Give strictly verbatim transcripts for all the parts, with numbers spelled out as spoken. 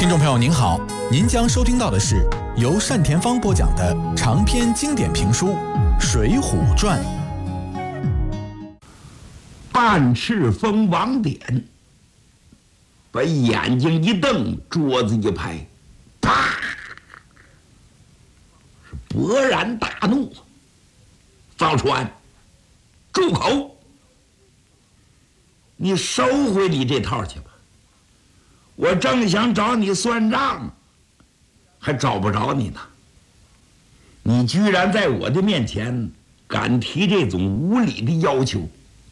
听众朋友您好，您将收听到的是由单田芳播讲的长篇经典评书《水浒传》。 半赤峰王典把眼睛一瞪，桌子一拍，啪！是勃然大怒。赵川，住口！你收回你这套去吧。我正想找你算账，还找不着你呢。你居然在我的面前敢提这种无理的要求。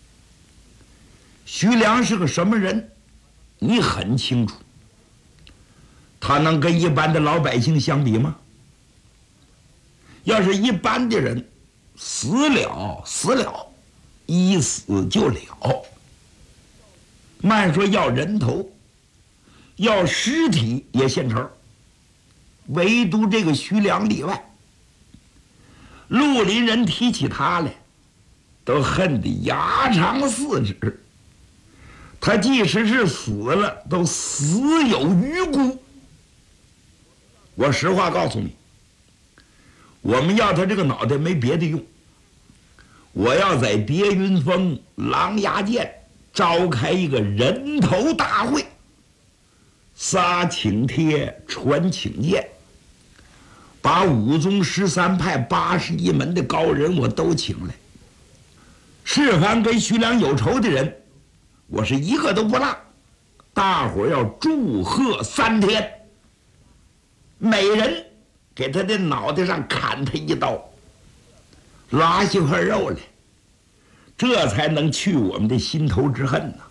徐良是个什么人，你很清楚。他能跟一般的老百姓相比吗？要是一般的人，死了死了，一死就了。慢说要人头，要尸体也现成，唯独这个徐良例外。绿林人提起他来，都恨得牙长四指。他即使是死了，都死有余辜。我实话告诉你，我们要他这个脑袋没别的用，我要在叠云峰狼牙涧召开一个人头大会，撒请帖，传请柬，把武宗十三派八十一门的高人我都请来。是凡跟徐良有仇的人，我是一个都不落，大伙要祝贺三天，每人给他的脑袋上砍他一刀，拉下块肉来，这才能去我们的心头之恨呢。